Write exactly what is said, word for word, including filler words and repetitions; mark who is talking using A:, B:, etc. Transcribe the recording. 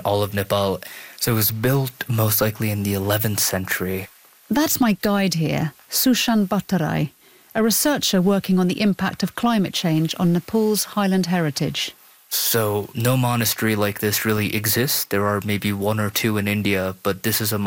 A: all of Nepal. So it was built most likely in the eleventh century.
B: That's my guide here, Sushan Bhattarai, a researcher working on the impact of climate change on Nepal's highland heritage.
A: So no monastery like this really exists. There are maybe one or two in India, but this is a